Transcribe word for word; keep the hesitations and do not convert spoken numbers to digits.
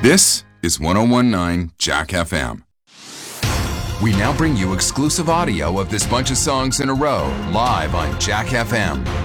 This is one oh one point nine Jack F M. We now bring you exclusive audio of this bunch of songs in a row live on Jack F M.